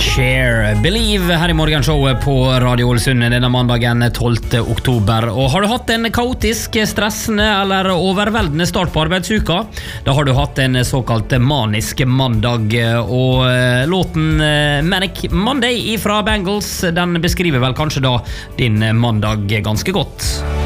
Share Believe her i morgenshowet på Radio Ålesund denne mandagen 12. oktober. Og har du hatt en kaotisk, stressende eller overveldende start på arbeidsuka, da har du hatt en såkalt manisk mandag. Og låten Manic Monday fra Bangles, den beskriver vel kanskje da din mandag ganske godt.